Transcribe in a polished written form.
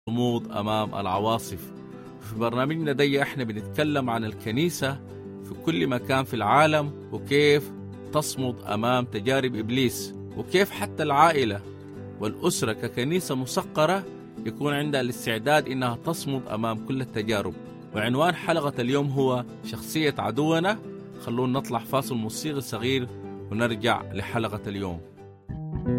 صمود أمام العواصف. في برنامجنا دي احنا بنتكلم عن الكنيسة في كل مكان في العالم، وكيف تصمد أمام تجارب إبليس، وكيف حتى العائلة والأسرة ككنيسة مسقرة يكون عندها الاستعداد إنها تصمد أمام كل التجارب. وعنوان حلقة اليوم هو شخصية عدونا. خلونا نطلع فاصل موسيقي صغير ونرجع لحلقة اليوم.